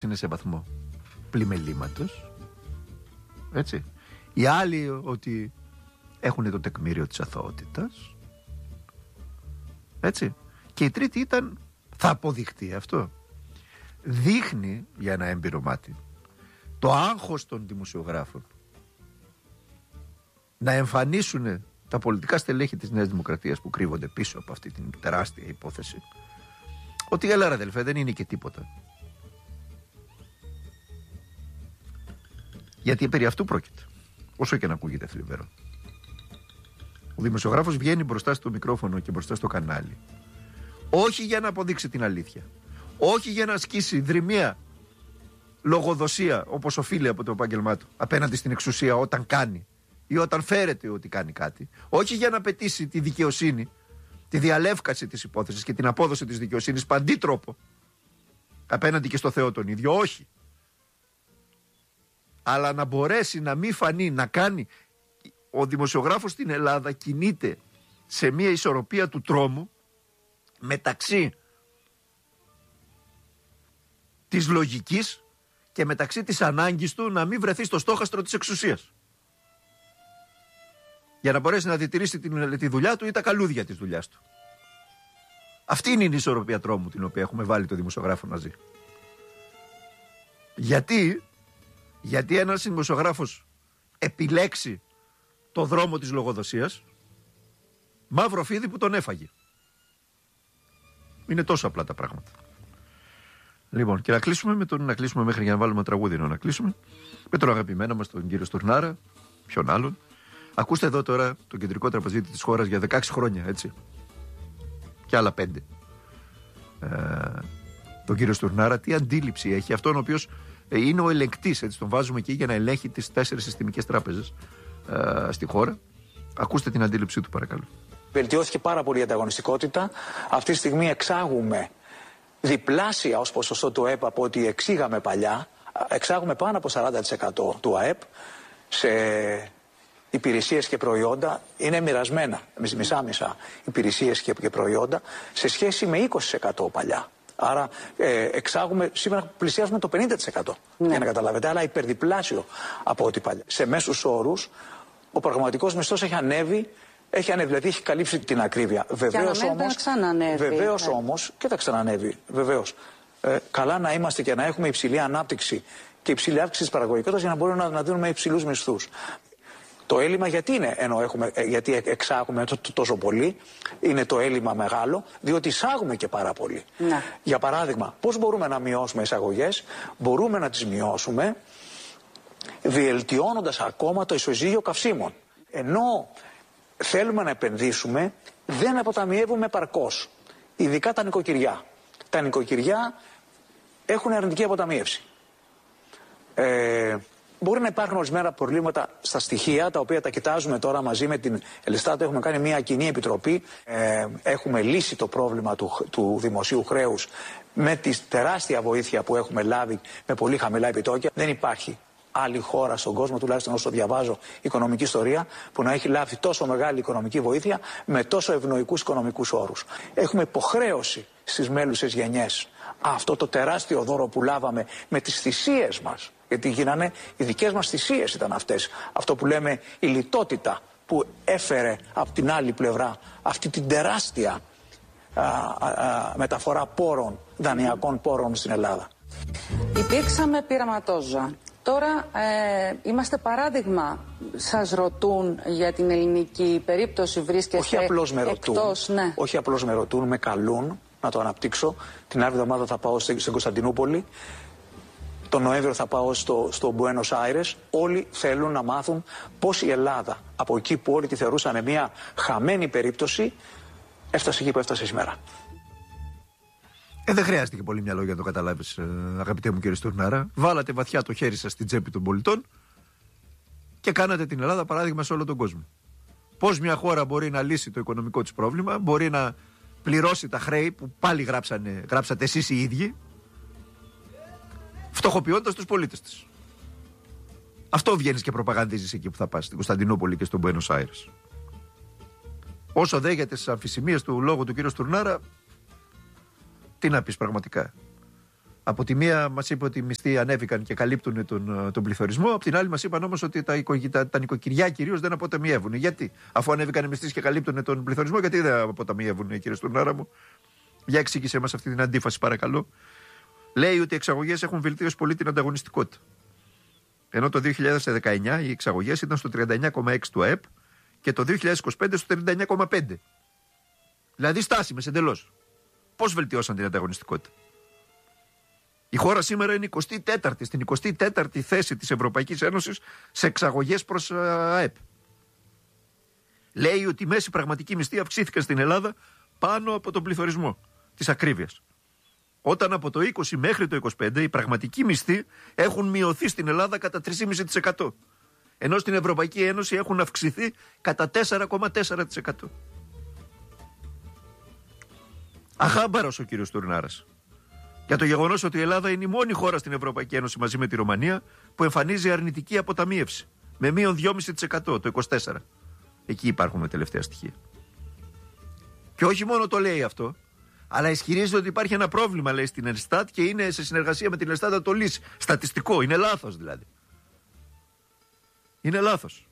είναι σε βαθμό πλημελήματος. Έτσι. Οι άλλοι ότι έχουν το τεκμήριο της αθωότητας. Έτσι. Και η τρίτη ήταν, θα αποδειχτεί αυτό. Δείχνει για ένα έμπειρο μάτι το άγχος των δημοσιογράφων να εμφανίσουν τα πολιτικά στελέχη της Νέας Δημοκρατίας που κρύβονται πίσω από αυτή την τεράστια υπόθεση, ότι έλα ρε αδελφέ, δεν είναι και τίποτα. Γιατί περί αυτού πρόκειται, όσο και να ακούγεται θλιβερό. Ο δημοσιογράφος βγαίνει μπροστά στο μικρόφωνο και μπροστά στο κανάλι, όχι για να αποδείξει την αλήθεια, όχι για να ασκήσει δρυμία λογοδοσία όπως οφείλει από το επάγγελμά του απέναντι στην εξουσία όταν κάνει ή όταν φέρεται ότι κάνει κάτι, όχι για να πετύσει τη δικαιοσύνη, τη διαλεύκαση της υπόθεσης και την απόδοση της δικαιοσύνης παντί τρόπο απέναντι και στο Θεό τον ίδιο, όχι. Αλλά να μπορέσει να μην φανεί, να κάνει. Ο δημοσιογράφος στην Ελλάδα κινείται σε μια ισορροπία του τρόμου μεταξύ της λογικής και μεταξύ της ανάγκης του να μην βρεθεί στο στόχαστρο της εξουσίας. Για να μπορέσει να διατηρήσει τη δουλειά του ή τα καλούδια της δουλειάς του. Αυτή είναι η ισορροπία τρόμου την οποία έχουμε βάλει το δημοσιογράφο να ζει. Γιατί ένας δημοσιογράφος επιλέξει το δρόμο της λογοδοσίας, μαύρο φίδι που τον έφαγε. Είναι τόσο απλά τα πράγματα. Λοιπόν, και να κλείσουμε μέχρι για να βάλουμε τραγούδι να κλείσουμε με τον αγαπημένο μας τον κύριο Στουρνάρα, ποιον άλλον. Ακούστε εδώ τώρα τον κεντρικό τραπεζίτη της χώρας για 16 χρόνια, έτσι. Και άλλα 5. Τον κύριο Στουρνάρα, τι αντίληψη έχει αυτόν ο οποίος είναι ο ελεγκτής, έτσι τον βάζουμε εκεί για να ελέγχει τις 4 συστημικές τράπεζες στη χώρα. Ακούστε την αντίληψή του, παρακαλώ. Βελτιώθηκε πάρα πολύ η ανταγωνιστικότητα. Αυτή τη στιγμή εξάγουμε διπλάσια ως ποσοστό του ΑΕΠ από ό,τι εξήγαμε παλιά. Εξάγουμε πάνω από 40% του ΑΕΠ σε υπηρεσίες και προϊόντα. Είναι μοιρασμένα, μισά-μισά, υπηρεσίες και προϊόντα σε σχέση με 20% παλιά. Άρα εξάγουμε, σήμερα πλησιάζουμε το 50%, για να καταλάβετε, αλλά υπερδιπλάσιο από ό,τι παλιά. Σε μέσους όρους, ο πραγματικός μισθός έχει ανέβει, δηλαδή έχει καλύψει την ακρίβεια. Βεβαίως όμως, και θα ξανανεύει, βεβαίως. Καλά να είμαστε και να έχουμε υψηλή ανάπτυξη και υψηλή αύξηση της παραγωγικότητας για να μπορούμε να δίνουμε υψηλούς μισθούς. Το έλλειμμα γιατί είναι, γιατί εξάγουμε τόσο πολύ, είναι το έλλειμμα μεγάλο, διότι εισάγουμε και πάρα πολύ. Ναι. Για παράδειγμα, πώς μπορούμε να μειώσουμε εισαγωγές? Μπορούμε να τις μειώσουμε βελτιώνοντας ακόμα το ισοζύγιο καυσίμων. Ενώ θέλουμε να επενδύσουμε, δεν αποταμιεύουμε παρκώς. Ειδικά τα νοικοκυριά. Τα νοικοκυριά έχουν αρνητική αποταμίευση. Μπορεί να υπάρχουν ορισμένα προβλήματα στα στοιχεία, τα οποία τα κοιτάζουμε τώρα μαζί με την Ελστάτ. Έχουμε κάνει μια κοινή επιτροπή. Έχουμε λύσει το πρόβλημα του δημοσίου χρέους με τη τεράστια βοήθεια που έχουμε λάβει με πολύ χαμηλά επιτόκια. Δεν υπάρχει άλλη χώρα στον κόσμο, τουλάχιστον όσο διαβάζω οικονομική ιστορία, που να έχει λάβει τόσο μεγάλη οικονομική βοήθεια με τόσο ευνοϊκούς οικονομικούς όρους. Έχουμε υποχρέωση στις μέλουσες γενιές αυτό το τεράστιο δώρο που λάβαμε με τις θυσίες μας. Γιατί γίνανε οι δικές μας θυσίες ήταν αυτές. Αυτό που λέμε η λιτότητα που έφερε από την άλλη πλευρά αυτή την τεράστια μεταφορά πόρων, δανειακών πόρων στην Ελλάδα. Υπήρξαμε πειραματόζωα. Τώρα είμαστε παράδειγμα. Σας ρωτούν για την ελληνική περίπτωση, βρίσκεστε όχι απλώς με ρωτούν, εκτός, ναι. Όχι απλώς με ρωτούν, με καλούν να το αναπτύξω. Την άλλη εβδομάδα θα πάω στην Κωνσταντινούπολη. Τον Νοέμβριο θα πάω στο Μπουένος Άιρες. Όλοι θέλουν να μάθουν πώς η Ελλάδα, από εκεί που όλοι τη θεωρούσαν μια χαμένη περίπτωση, έφτασε εκεί που έφτασε σήμερα. Δεν χρειάζεται και πολύ μυαλό για να το καταλάβεις, αγαπητέ μου κύριε Στουρνάρα. Βάλατε βαθιά το χέρι σας στην τσέπη των πολιτών και κάνατε την Ελλάδα παράδειγμα σε όλο τον κόσμο. Πώς μια χώρα μπορεί να λύσει το οικονομικό της πρόβλημα, μπορεί να πληρώσει τα χρέη που πάλι γράψατε εσείς οι ίδιοι, φτωχοποιώντας τους πολίτες της. Αυτό βγαίνεις και προπαγανδίζεις εκεί που θα πας, στην Κωνσταντινούπολη και στον Μπουένος Άιρες. Όσο δε για τις αμφισημίες του λόγου του κύριου Στουρνάρα, τι να πεις πραγματικά. Από τη μία μας είπε ότι οι μισθοί ανέβηκαν και καλύπτουν τον πληθωρισμό. Από την άλλη μας είπαν όμως ότι τα νοικοκυριά κυρίως δεν αποταμιεύουν. Γιατί, αφού ανέβηκαν οι μισθοί και καλύπτουν τον πληθωρισμό, γιατί δεν αποταμιεύουν, κύριε Στουρνάρα μου? Για εξήγησέ μας αυτή την αντίφαση, παρακαλώ. Λέει ότι οι εξαγωγές έχουν βελτίωσει πολύ την ανταγωνιστικότητα. Ενώ το 2019 οι εξαγωγές ήταν στο 39,6 του ΑΕΠ και το 2025 στο 39,5. Δηλαδή στάσιμες εντελώς. Πώς βελτιώσαν την ανταγωνιστικότητα? Η χώρα σήμερα είναι 24η, στην 24η θέση της Ευρωπαϊκής Ένωσης σε εξαγωγές προς ΑΕΠ. Λέει ότι η μέση πραγματική μισθή αυξήθηκαν στην Ελλάδα πάνω από τον πληθωρισμό της ακρίβειας. Όταν από το 20 μέχρι το 25 οι πραγματικοί μισθοί έχουν μειωθεί στην Ελλάδα κατά 3,5%. Ενώ στην Ευρωπαϊκή Ένωση έχουν αυξηθεί κατά 4,4%. Αχάμπαρος ο κύριος Στουρνάρας για το γεγονός ότι η Ελλάδα είναι η μόνη χώρα στην Ευρωπαϊκή Ένωση μαζί με τη Ρωμανία που εμφανίζει αρνητική αποταμίευση με μείον 2,5% το 24. Εκεί υπάρχουν με τελευταία στοιχεία. Και όχι μόνο το λέει αυτό, αλλά ισχυρίζεται ότι υπάρχει ένα πρόβλημα, λέει, στην Ελστάτ και είναι σε συνεργασία με την Ελστάτ να το λύσει. Στατιστικό, είναι λάθος δηλαδή. Είναι λάθος.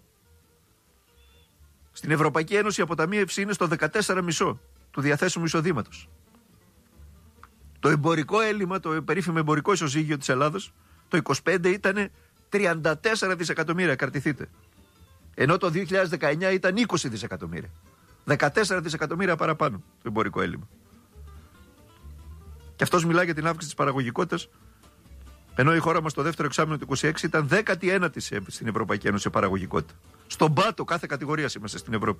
Στην Ευρωπαϊκή Ένωση η αποταμίευση είναι στο 14,5% του διαθέσιμου εισοδήματος. Το εμπορικό έλλειμμα, το περίφημο εμπορικό ισοζύγιο της Ελλάδας, το 25 ήταν 34 δισεκατομμύρια, κρατηθείτε. Ενώ το 2019 ήταν 20 δισεκατομμύρια. 14 δισεκατομμύρια παραπάνω το εμπορικό έλλειμμα. Και αυτός μιλάει για την αύξηση της παραγωγικότητας, ενώ η χώρα μας το δεύτερο εξάμηνο του 2026 ήταν 19η στην Ευρωπαϊκή Ένωση σε παραγωγικότητα. Στον πάτο κάθε κατηγορίας είμαστε στην Ευρώπη.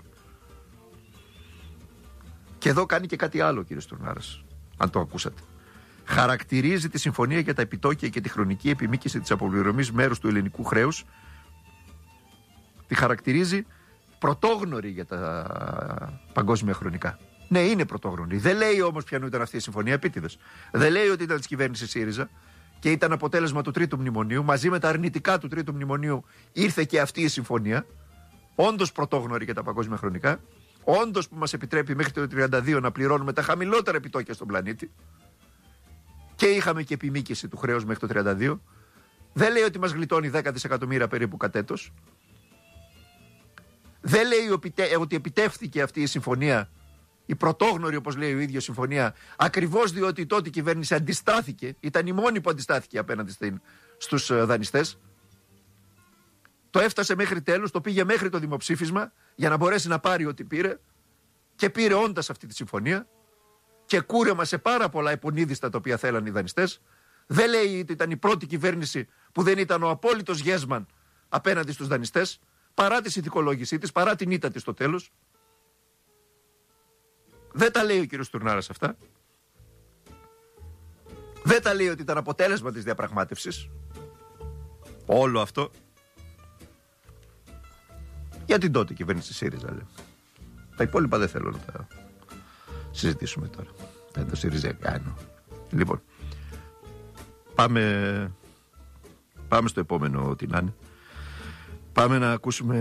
Και εδώ κάνει και κάτι άλλο, κύριε Στουρνάρας, αν το ακούσατε. Χαρακτηρίζει τη συμφωνία για τα επιτόκια και τη χρονική επιμήκυση της αποπληρωμής μέρους του ελληνικού χρέους. Τη χαρακτηρίζει πρωτόγνωρη για τα παγκόσμια χρονικά. Ναι, είναι πρωτόγνωρη. Δεν λέει όμως ποιανού ήταν αυτή η συμφωνία, επίτηδες. Δεν λέει ότι ήταν της κυβέρνησης ΣΥΡΙΖΑ και ήταν αποτέλεσμα του τρίτου μνημονίου. Μαζί με τα αρνητικά του τρίτου μνημονίου ήρθε και αυτή η συμφωνία. Όντως πρωτόγνωρη για τα παγκόσμια χρονικά. Όντως που μας επιτρέπει μέχρι το 32 να πληρώνουμε τα χαμηλότερα επιτόκια στον πλανήτη. Και είχαμε και επιμήκυση του χρέους μέχρι το 32. Δεν λέει ότι μας γλιτώνει 10 δισεκατομμύρια περίπου κατ' έτος. Δεν λέει ότι επιτεύχθηκε αυτή η συμφωνία, η πρωτόγνωρη όπως λέει ο ίδιος συμφωνία, ακριβώς διότι τότε η κυβέρνηση αντιστάθηκε, ήταν η μόνη που αντιστάθηκε απέναντι στους δανειστές. Το έφτασε μέχρι τέλους, το πήγε μέχρι το δημοψήφισμα για να μπορέσει να πάρει ό,τι πήρε και πήρε όντας αυτή τη συμφωνία και κούρεμα πάρα πολλά επονίδιστα τα οποία θέλαν οι δανειστές. Δεν λέει ότι ήταν η πρώτη κυβέρνηση που δεν ήταν ο απόλυτος γέσμαν απέναντι στους δανειστές, παρά τη συνθηκολόγησή της, παρά την ήττα της στο τέλος. Δεν τα λέει ο κύριος Στουρνάρας αυτά. Δεν τα λέει ότι ήταν αποτέλεσμα της διαπραγμάτευσης. Όλο αυτό. Για την τότε κυβέρνηση ΣΥΡΙΖΑ, λέει. Τα υπόλοιπα δεν θέλω να τα συζητήσουμε τώρα. Δεν το ΣΥΡΙΖΑ κάνω. Λοιπόν, πάμε στο επόμενο τι να είναι. Πάμε να ακούσουμε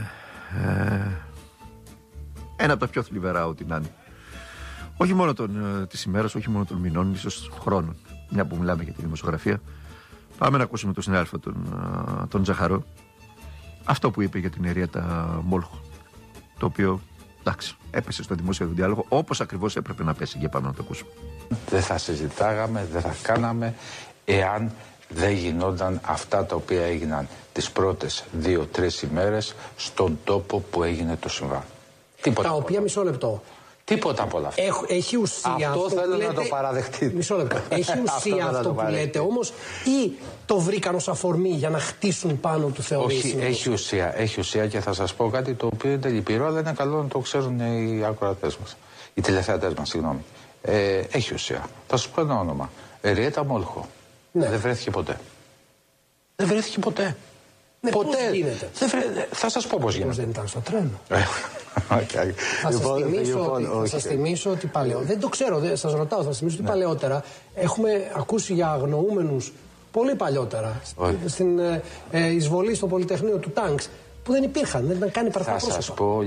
ένα από τα πιο θλιβερά ό,τι να είναι. Όχι μόνο της ημέρας, όχι μόνο των μηνών, ίσως χρόνων. Μια που μιλάμε για τη δημοσιογραφία. Πάμε να ακούσουμε τον συνάδελφο τον Τζαχαρό. Αυτό που είπε για την Αιριέτα Μόλχο. Το οποίο, εντάξει, έπεσε στο δημόσιο διάλογο όπως ακριβώς έπρεπε να πέσει. Για πάμε να το ακούσουμε. Δεν θα συζητάγαμε, δεν θα κάναμε εάν δεν γινόταν αυτά τα οποία έγιναν τις πρώτες 2-3 ημέρες στον τόπο που έγινε το συμβάν. Τα οποία, μισό λεπτό. Τίποτα από όλα αυτά. Έχει ουσία αυτό θέλω λέτε, να το παραδεχτείτε. Μισό λεπτό. Έχει ουσία αυτό που λέτε όμως ή το βρήκαν ως αφορμή για να χτίσουν πάνω του θεωρήσεις? Όχι, έχει ουσία και θα σας πω κάτι το οποίο είναι λυπηρό, αλλά είναι καλό να το ξέρουν οι ακροατές μας. Οι τηλεθεατές μας, συγγνώμη. Έχει ουσία. Θα σας πω ένα όνομα. Αιριέτα Μόλχο. Ναι. Δεν βρέθηκε ποτέ. Δεν βρέθηκε ποτέ. Ναι, ποτέ. Πώς γίνεται? Θα σας πω πώς γίνεται. Δεν ήταν στο τρένο. Okay. Θα σας θυμίσω ότι παλαιότερα, δεν το ξέρω, σας ρωτάω, θα σας θυμίσω ότι παλαιότερα έχουμε ακούσει για αγνοούμενους πολύ παλιότερα στην εισβολή στο Πολυτεχνείο του Τάγκς που δεν υπήρχαν, δεν ήταν καν υπαρκτά πρόσωπα. Θα σας πω.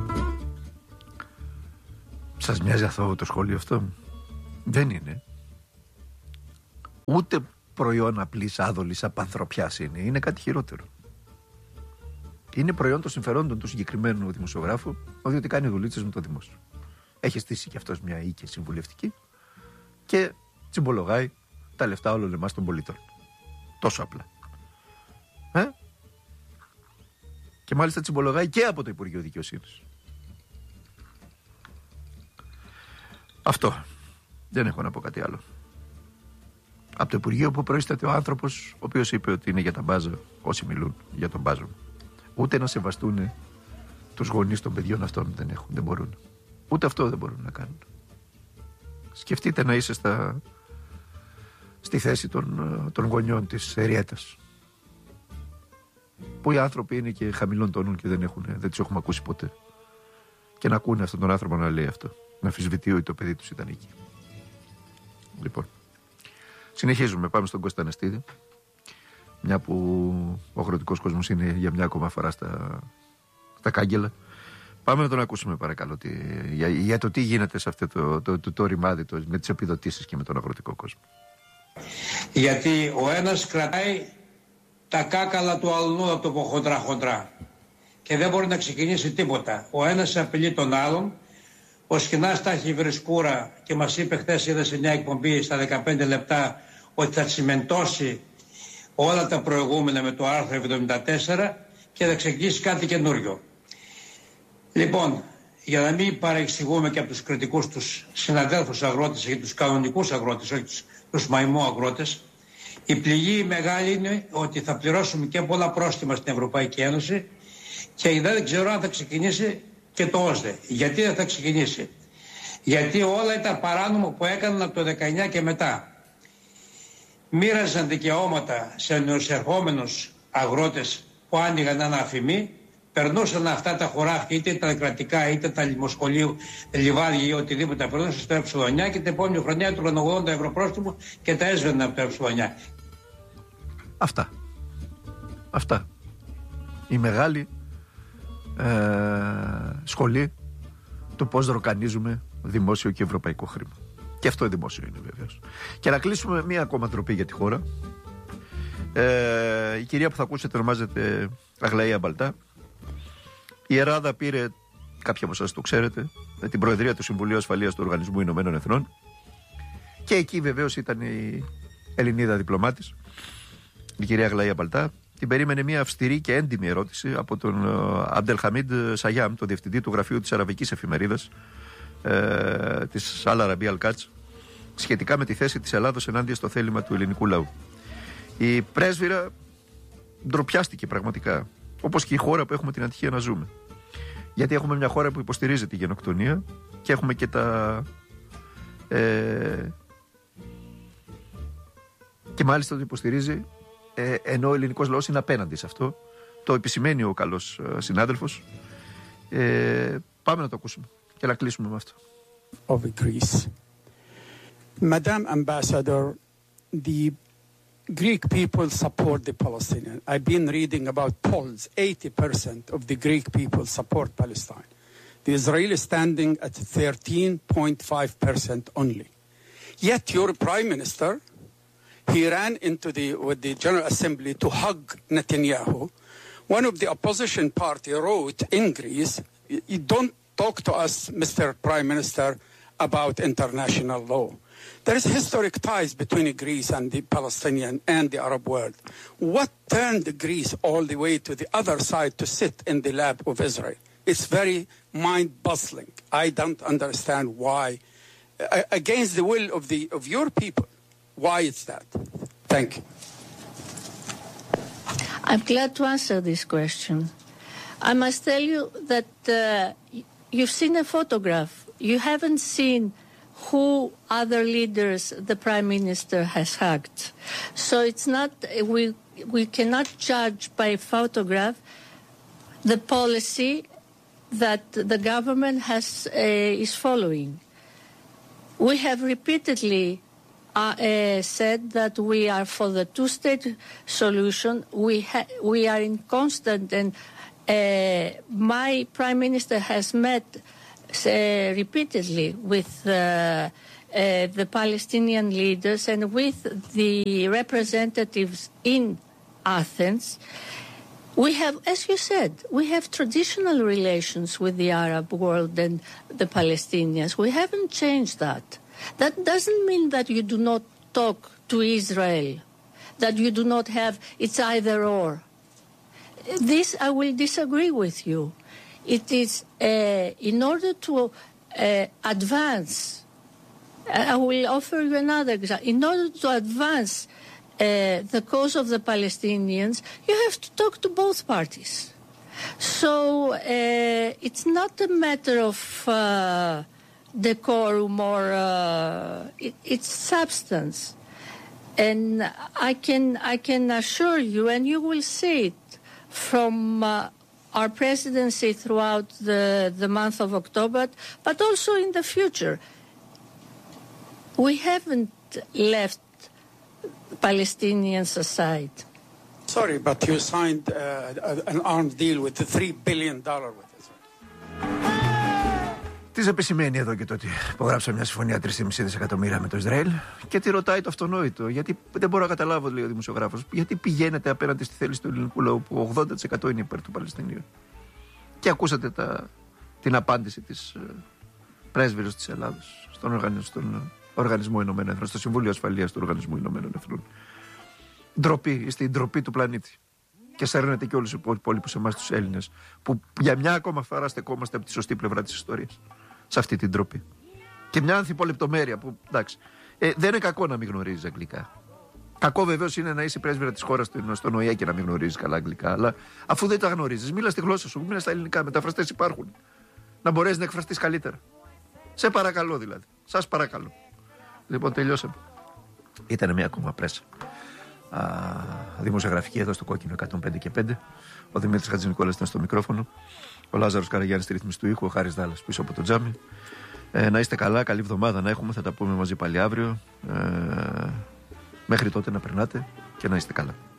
Σας μοιάζει αθώο το σχόλιο αυτό? Δεν είναι. Ούτε προϊόν απλής άδολης απανθρωπιάς είναι κάτι χειρότερο. Είναι προϊόν των συμφερόντων του συγκεκριμένου δημοσιογράφου, διότι κάνει δουλίτσες με το δημόσιο. Έχει στήσει κι αυτός μια οίκη συμβουλευτική και τσιμπολογάει τα λεφτά όλων εμάς των πολιτών. Τόσο απλά. Και μάλιστα τσιμπολογάει και από το Υπουργείο Δικαιοσύνης. Αυτό. Δεν έχω να πω κάτι άλλο. Από το Υπουργείο που προείσταται ο άνθρωπος, ο οποίος είπε ότι είναι για τα μπάζα, όσοι μιλούν για τον μπάζο. Ούτε να σεβαστούν τους γονείς των παιδιών αυτών δεν μπορούν. Ούτε αυτό δεν μπορούν να κάνουν. Σκεφτείτε να είσαι στη θέση των γονιών της Εριέτας, που οι άνθρωποι είναι και χαμηλών τόνων και δεν τους έχουμε ακούσει ποτέ, και να ακούνε αυτόν τον άνθρωπο να λέει αυτό, να αμφισβητεί ότι το παιδί τους ήταν εκεί. Λοιπόν, συνεχίζουμε, πάμε στον Κώστα Ανεστίδη, μια που ο αγροτικός κόσμος είναι για μια ακόμα φορά στα κάγκελα. Πάμε να τον ακούσουμε παρακαλώ για το τι γίνεται σε αυτό το ρημάδι με τις επιδοτήσεις και με τον αγροτικό κόσμο. Γιατί ο ένας κρατάει τα κάκαλα του αλλού, να το πω χοντρά και δεν μπορεί να ξεκινήσει τίποτα. Ο ένας απειλεί τον άλλον. Ο Σχοινάς τα έχει βρισκούρα και μας είπε χθες, είδα σε μια εκπομπή στα 15 λεπτά, ότι θα τσιμεντώσει όλα τα προηγούμενα με το άρθρο 74 και θα ξεκινήσει κάτι καινούριο. Λοιπόν, για να μην παρεξηγούμε και από τους κριτικούς τους συναδέλφους αγρότες ή τους κανονικούς αγρότες, όχι τους μαϊμό αγρότες, η πληγή μεγάλη είναι ότι θα πληρώσουμε και πολλά πρόστιμα στην Ευρωπαϊκή Ένωση και δεν ξέρω αν θα ξεκινήσει και το ΩΣΔΕ. Γιατί δεν θα ξεκινήσει? Γιατί όλα ήταν παράνομα που έκαναν από το 19 και μετά. Μοίραζαν δικαιώματα σε νεοσερχόμενους αγρότες που άνοιγαν ένα αφημί, περνούσαν αυτά τα χωράφια, είτε τα κρατικά είτε τα λιμοσχολείου, λιβάδια ή οτιδήποτε, περνούσαν στο Ε9 και την επόμενη χρονιά του 80 ευρώ πρόστιμο και τα έσβαιναν από το Ε9. Αυτά. Η μεγάλη σχολή του πώς ροκανίζουμε δημόσιο και ευρωπαϊκό χρήμα. Και αυτό δημόσιο είναι βεβαίως. Και να κλείσουμε μία ακόμα ντροπή για τη χώρα. Η κυρία που θα ακούσετε ονομάζεται Αγλαία Μπαλτά. Η Ελλάδα πήρε, κάποιοι από εσάς το ξέρετε, την Προεδρία του Συμβουλίου Ασφαλείας του Οργανισμού Ηνωμένων Εθνών. Και εκεί βεβαίως ήταν η Ελληνίδα διπλωμάτης, η κυρία Αγλαία Μπαλτά. Την περίμενε μια αυστηρή και έντιμη ερώτηση από τον Αμπτελχαμίντ Σαγιάμ, τον διευθυντή του γραφείου της Αραβικής Εφημερίδας, της Al Arabiya Al Quds, σχετικά με τη θέση της Ελλάδος ενάντια στο θέλημα του ελληνικού λαού. Η πρέσβυρα ντροπιάστηκε πραγματικά, όπως και η χώρα που έχουμε την ατυχία να ζούμε. Γιατί έχουμε μια χώρα που υποστηρίζει τη γενοκτονία και έχουμε και και μάλιστα το υποστηρίζει ενώ ο ελληνικός λαός είναι απέναντι σε αυτό. Το επισημαίνει ο καλός συνάδελφος. Πάμε να το ακούσουμε και να κλείσουμε με αυτό. Of Greece. Madam Ambassador, the Greek people support the Palestinians. I've been reading about polls. 80% of the Greek people support Palestine. The Israelis standing at 13.5% only. Yet your Prime Minister, he ran into with the General Assembly to hug Netanyahu. One of the opposition party wrote in Greece, you don't talk to us, Mr. Prime Minister, about international law. There is historic ties between Greece and the Palestinian and the Arab world. What turned Greece all the way to the other side to sit in the lap of Israel? It's very mind-boggling. I don't understand why, against the will of your people. Why is that? Thank you. I'm glad to answer this question. I must tell you that you've seen a photograph. You haven't seen who other leaders the Prime Minister has hugged. So it's not, we cannot judge by photograph the policy that the government is following. We have repeatedly said that we are for the two-state solution. We are in constant, and my Prime Minister has met repeatedly with the Palestinian leaders and with the representatives in Athens. We have, as you said, we have traditional relations with the Arab world and the Palestinians. We haven't changed that. That doesn't mean that you do not talk to Israel, that you do not have, it's either or. This I will disagree with you. It is in order to advance, I will offer you another example. In order to advance the cause of the Palestinians, you have to talk to both parties. So it's not a matter of decorum or it's substance. And I can assure you, and you will see it from our presidency throughout the month of October, but also in the future. We haven't left Palestinians aside. Sorry, but you signed an arms deal with the $3 billion with Israel. Της επισημαίνει εδώ και το ότι υπογράψαμε μια συμφωνία 3,5 δισεκατομμύρια με το Ισραήλ και τη ρωτάει το αυτονόητο. Γιατί δεν μπορώ να καταλάβω, λέει ο δημοσιογράφος, γιατί πηγαίνετε απέναντι στη θέληση του ελληνικού λαού που 80% είναι υπέρ του Παλαιστινίου. Και ακούσατε την απάντηση της πρέσβυρος της Ελλάδος στον Οργανισμό Ηνωμένων Εθνών, στο Συμβούλιο Ασφαλείας του Οργανισμού Ηνωμένων Εθνών. Ντροπή, είστε η ντροπή του πλανήτη. Και σέρνετε και όλους τους υπόλοιπους εμάς τους Έλληνες, που για μια ακόμα φορά στεκόμαστε από τη σωστή πλευρά της ιστορίας. Σε αυτή την ντροπή. Και μια ανθιπολεπτομέρεια που, εντάξει, δεν είναι κακό να μην γνωρίζεις αγγλικά. Κακό βεβαίως είναι να είσαι πρέσβυρα της χώρας στον ΟΗΕ και να μην γνωρίζεις καλά αγγλικά. Αλλά αφού δεν τα γνωρίζεις, μίλα στη γλώσσα σου, μίλα στα ελληνικά. Μεταφραστές υπάρχουν. Να μπορέσεις να εκφραστείς καλύτερα. Σε παρακαλώ δηλαδή. Σας παρακαλώ. Λοιπόν, τελειώσαμε. Ήταν μια ακόμα πρέσα. Δημοσιογραφική εδώ στο Κόκκινο 105 και 5. Ο Δημήτρης Χατζηνικόλας ήταν στο μικρόφωνο. Ο Λάζαρος Καραγιάννης στη ρύθμιση του ήχου. Ο Χάρης Δάλλας πίσω από το τζάμι. Να είστε καλά, καλή εβδομάδα να έχουμε. Θα τα πούμε μαζί πάλι αύριο. Μέχρι τότε να περνάτε και να είστε καλά.